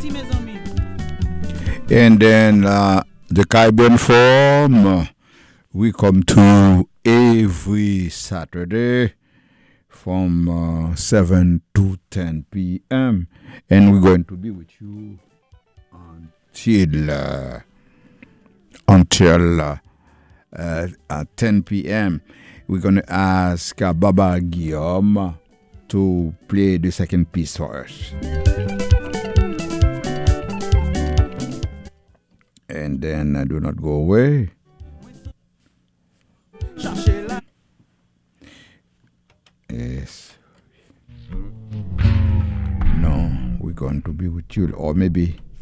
And then the Caribbean Forum, we come to every Saturday from 7 to 10 p.m. And we're going to be with you until 10 p.m. We're going to ask Baba Guillaume to play the second piece for us. And then do not go away. Yes. No, we're going to be with you. Or maybe